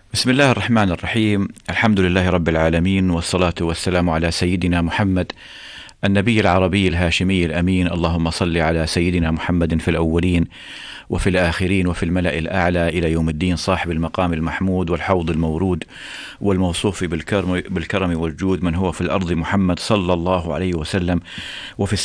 بسم الله الرحمن الرحيم. الحمد لله رب العالمين، والصلاة والسلام على سيدنا محمد النبي العربي الهاشمي الأمين. اللهم صل على سيدنا محمد في الأولين وفي الآخرين وفي الملأ الأعلى إلى يوم الدين، صاحب المقام المحمود والحوض المورود والموصوف بالكرم والجود، من هو في الأرض محمد صلى الله عليه وسلم، وفي